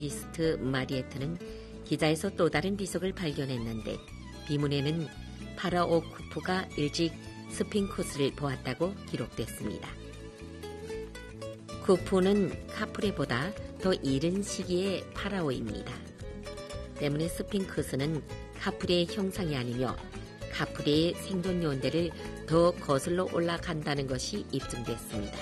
이스트 마리에트는 기자에서 또 다른 비석을 발견했는데 비문에는 파라오 쿠푸가 일찍 스핑크스를 보았다고 기록됐습니다. 쿠푸는 카프레보다 더 이른 시기의 파라오입니다. 때문에 스핑크스는 카프레의 형상이 아니며 카프레의 생존 요원대를 더 거슬러 올라간다는 것이 입증됐습니다.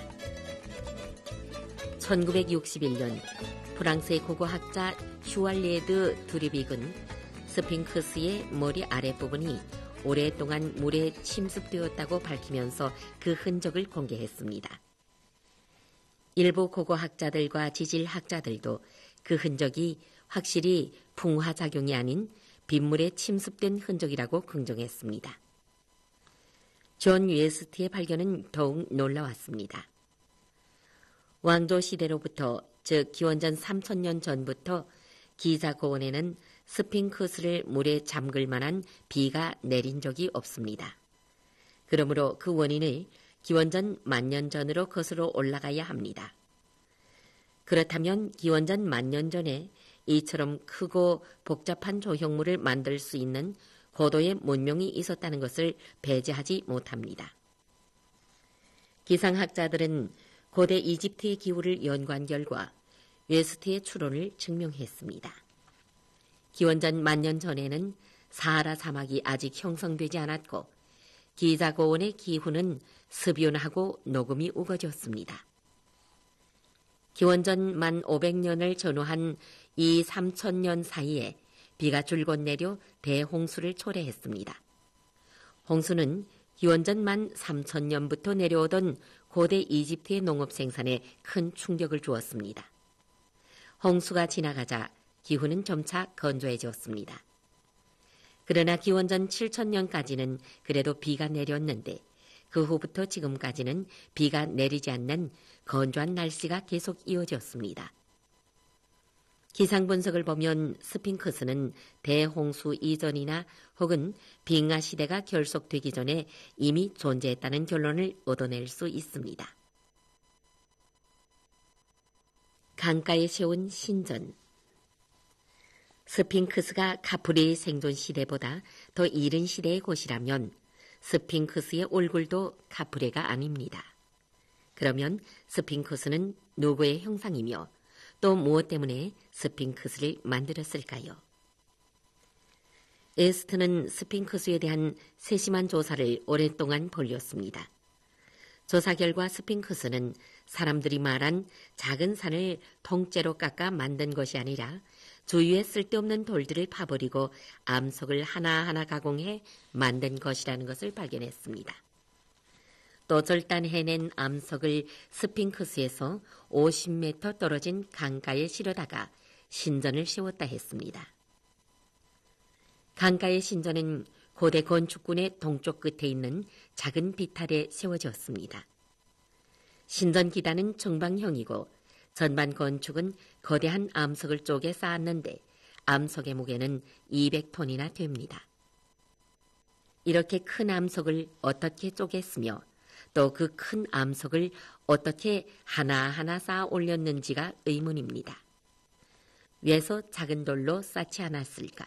1961년 프랑스의 고고학자 슈왈리에드 두리빅은 스핑크스의 머리 아랫부분이 오랫동안 물에 침습되었다고 밝히면서 그 흔적을 공개했습니다. 일부 고고학자들과 지질학자들도 그 흔적이 확실히 풍화작용이 아닌 빗물에 침습된 흔적이라고 긍정했습니다. 존 웨스트의 발견은 더욱 놀라웠습니다. 왕조 시대로부터 즉 기원전 3000년 전부터 기자 고원에는 스핑크스를 물에 잠글 만한 비가 내린 적이 없습니다. 그러므로 그 원인을 기원전 10,000년 전으로 거슬러 올라가야 합니다. 그렇다면 기원전 10,000년 전에 이처럼 크고 복잡한 조형물을 만들 수 있는 고도의 문명이 있었다는 것을 배제하지 못합니다. 기상학자들은 고대 이집트의 기후를 연구한 결과 웨스트의 추론을 증명했습니다. 기원전 10,000년 전에는 사하라 사막이 아직 형성되지 않았고 기자 고원의 기후는 습윤하고 녹음이 우거졌습니다. 기원전 1500년을 전후한 이 3000년 사이에 비가 줄곧 내려 대홍수를 초래했습니다. 홍수는 기원전 13,000년부터 내려오던 고대 이집트의 농업 생산에 큰 충격을 주었습니다. 홍수가 지나가자 기후는 점차 건조해졌습니다. 그러나 기원전 7,000년까지는 그래도 비가 내렸는데 그 후부터 지금까지는 비가 내리지 않는 건조한 날씨가 계속 이어졌습니다. 기상 분석을 보면 스핑크스는 대홍수 이전이나 혹은 빙하 시대가 결속되기 전에 이미 존재했다는 결론을 얻어낼 수 있습니다. 강가에 세운 신전. 스핑크스가 카프레의 생존 시대보다 더 이른 시대의 곳이라면 스핑크스의 얼굴도 카프레가 아닙니다. 그러면 스핑크스는 누구의 형상이며 또 무엇 때문에 스핑크스를 만들었을까요? 에스트는 스핑크스에 대한 세심한 조사를 오랫동안 벌였습니다. 조사 결과 스핑크스는 사람들이 말한 작은 산을 통째로 깎아 만든 것이 아니라 주위에 쓸데없는 돌들을 파버리고 암석을 하나하나 가공해 만든 것이라는 것을 발견했습니다. 또 절단해낸 암석을 스핑크스에서 50m 떨어진 강가에 실어다가 신전을 세웠다 했습니다. 강가의 신전은 고대 건축군의 동쪽 끝에 있는 작은 비탈에 세워졌습니다. 신전 기단은 정방형이고 전반 건축은 거대한 암석을 쪼개 쌓았는데 암석의 무게는 200톤이나 됩니다. 이렇게 큰 암석을 어떻게 쪼갰으며 또 그 큰 암석을 어떻게 하나하나 쌓아 올렸는지가 의문입니다. 왜서 작은 돌로 쌓지 않았을까?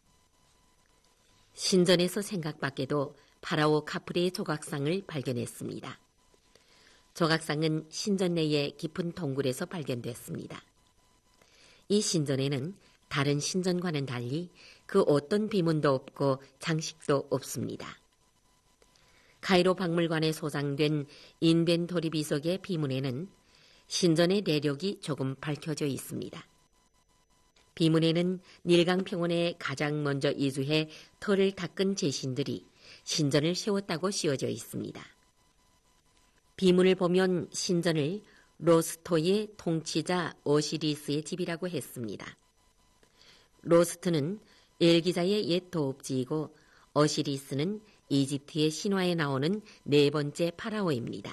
신전에서 생각밖에도 파라오 카프레의 조각상을 발견했습니다. 조각상은 신전 내의 깊은 동굴에서 발견됐습니다. 이 신전에는 다른 신전과는 달리 그 어떤 비문도 없고 장식도 없습니다. 카이로 박물관에 소장된 인벤토리 비석의 비문에는 신전의 내력이 조금 밝혀져 있습니다. 비문에는 닐강평원에 가장 먼저 이주해 터를 닦은 제신들이 신전을 세웠다고 씌워져 있습니다. 비문을 보면 신전을 로스토의 통치자 오시리스의 집이라고 했습니다. 로스트는 엘기자의 옛 도읍지이고 어시리스는 이집트의 신화에 나오는 네 번째 파라오입니다.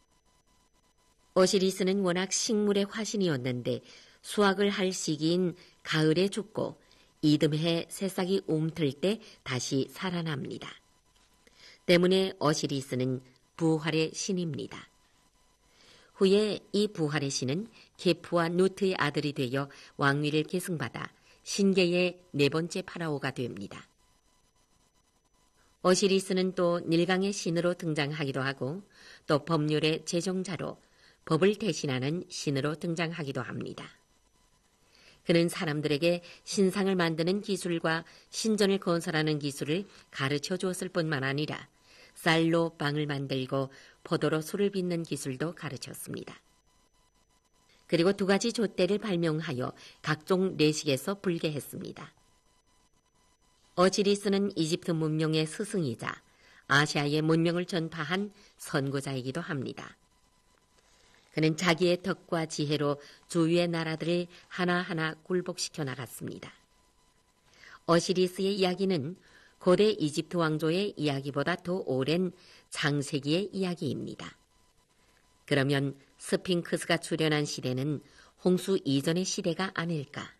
어시리스는 워낙 식물의 화신이었는데 수확을 할 시기인 가을에 죽고 이듬해 새싹이 움틀 때 다시 살아납니다. 때문에 어시리스는 부활의 신입니다. 후에 이 부활의 신은 케프와 누트의 아들이 되어 왕위를 계승받아 신계의 네 번째 파라오가 됩니다. 어시리스는 또 닐강의 신으로 등장하기도 하고 또 법률의 제정자로 법을 대신하는 신으로 등장하기도 합니다. 그는 사람들에게 신상을 만드는 기술과 신전을 건설하는 기술을 가르쳐 주었을 뿐만 아니라 쌀로 빵을 만들고 포도로 술을 빚는 기술도 가르쳤습니다. 그리고 두 가지 돛대를 발명하여 각종 내식에서 불게 했습니다. 어시리스는 이집트 문명의 스승이자 아시아의 문명을 전파한 선구자이기도 합니다. 그는 자기의 덕과 지혜로 주위의 나라들을 하나하나 굴복시켜 나갔습니다. 어시리스의 이야기는 고대 이집트 왕조의 이야기보다 더 오랜 창세기의 이야기입니다. 그러면 스핑크스가 출현한 시대는 홍수 이전의 시대가 아닐까?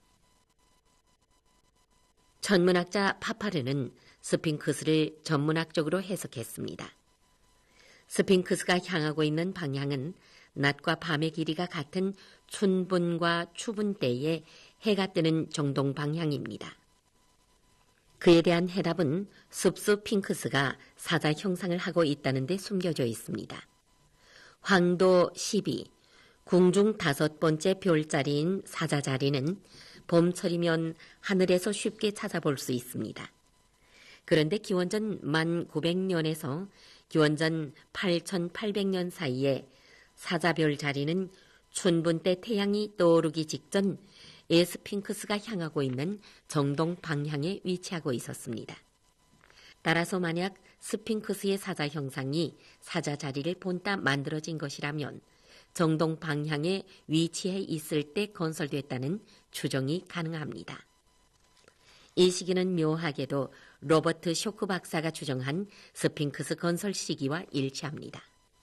천문학자 파파르는 스핑크스를 전문학적으로 해석했습니다. 스핑크스가 향하고 있는 방향은 낮과 밤의 길이가 같은 춘분과 추분 때에 해가 뜨는 정동 방향입니다. 그에 대한 해답은 습스핑크스가 사자 형상을 하고 있다는 데 숨겨져 있습니다. 황도 12, 궁중 5번째 별자리인 사자자리는 봄철이면 하늘에서 쉽게 찾아볼 수 있습니다. 그런데 기원전 1900년에서 기원전 8800년 사이에 사자별 자리는 춘분 때 태양이 떠오르기 직전 에스핑크스가 향하고 있는 정동 방향에 위치하고 있었습니다. 따라서 만약 스핑크스의 사자 형상이 사자 자리를 본따 만들어진 것이라면 정동 방향에 위치해 있을 때 건설됐다는 추정이 가능합니다. 이 시기는 묘하게도 로버트 쇼크 박사가 추정한 스핑크스 건설 시기와 일치합니다.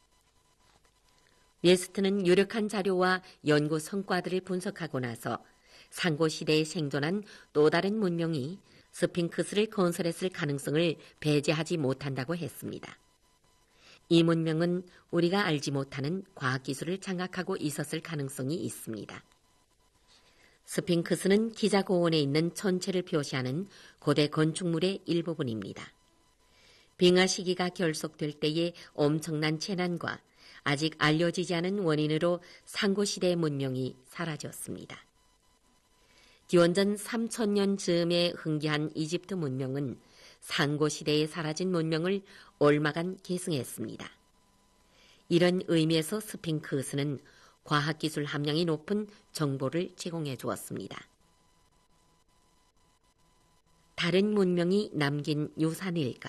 웨스트는 유력한 자료와 연구 성과들을 분석하고 나서 상고시대에 생존한 또 다른 문명이 스핑크스를 건설했을 가능성을 배제하지 못한다고 했습니다. 이 문명은 우리가 알지 못하는 과학기술을 장악하고 있었을 가능성이 있습니다. 스핑크스는 기자 고원에 있는 천체를 표시하는 고대 건축물의 일부분입니다. 빙하 시기가 결속될 때의 엄청난 재난과 아직 알려지지 않은 원인으로 상고시대의 문명이 사라졌습니다. 기원전 3000년 즈음에 흥기한 이집트 문명은 상고시대에 사라진 문명을 얼마간 계승했습니다. 이런 의미에서 스핑크스는 과학기술 함량이 높은 정보를 제공해 주었습니다. 다른 문명이 남긴 유산일까?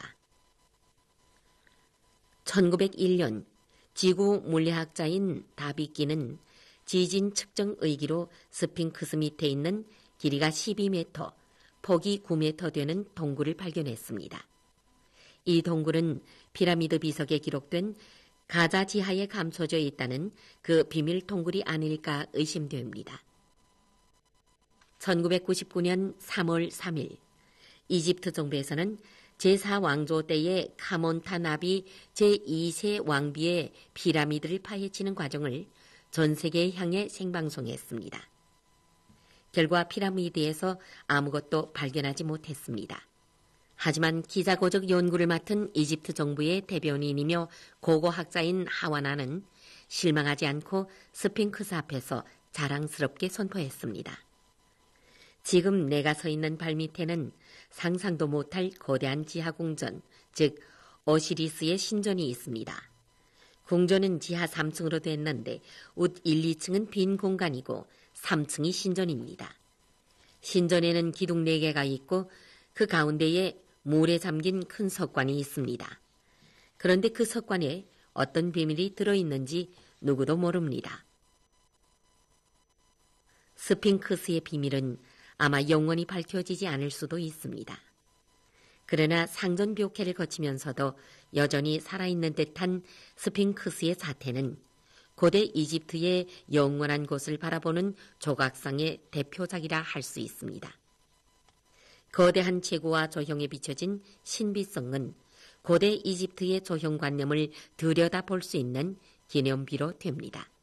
1901년 지구 물리학자인 다비끼는 지진 측정 의기로 스핑크스 밑에 있는 길이가 12m, 폭이 9m 되는 동굴을 발견했습니다. 이 동굴은 피라미드 비석에 기록된 가자 지하에 감춰져 있다는 그 비밀 동굴이 아닐까 의심됩니다. 1999년 3월 3일 이집트 정부에서는 제4왕조 때의 카몬타나비 제2세 왕비의 피라미드를 파헤치는 과정을 전 세계에 향해 생방송했습니다. 결과 피라미드에서 아무것도 발견하지 못했습니다. 하지만 기자고적 연구를 맡은 이집트 정부의 대변인이며 고고학자인 하와나는 실망하지 않고 스핑크스 앞에서 자랑스럽게 선포했습니다. 지금 내가 서 있는 발밑에는 상상도 못할 거대한 지하궁전, 즉 어시리스의 신전이 있습니다. 궁전은 지하 3층으로 됐는데 웃 1, 2층은 빈 공간이고 3층이 신전입니다. 신전에는 기둥 4개가 있고 그 가운데에 물에 잠긴 큰 석관이 있습니다. 그런데 그 석관에 어떤 비밀이 들어있는지 누구도 모릅니다. 스핑크스의 비밀은 아마 영원히 밝혀지지 않을 수도 있습니다. 그러나 상전벽해를 거치면서도 여전히 살아있는 듯한 스핑크스의 사태는 고대 이집트의 영원한 곳을 바라보는 조각상의 대표작이라 할 수 있습니다. 거대한 제구와 조형에 비춰진 신비성은 고대 이집트의 조형관념을 들여다볼 수 있는 기념비로 됩니다.